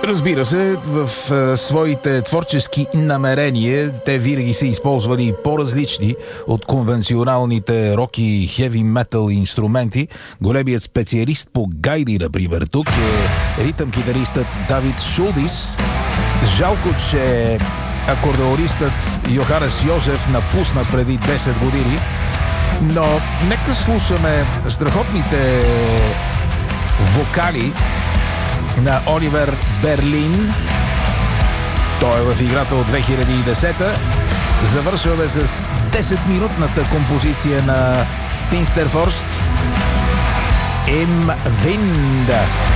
Разбира се, в своите творчески намерения те винаги са използвали по-различни от конвенционалните рок и хеви метал инструменти. Големият специалист по гайди, например, тук е ритъм-китаристът Давид Шулдис. Жалко, че акордеонистът Йоханес Йозеф напусна преди 10 години, но нека слушаме страхотните вокали на Оливер Берлин. Той е в играта от 2010-та. Завършваме с 10-минутната композиция на Finsterforst Im Wind.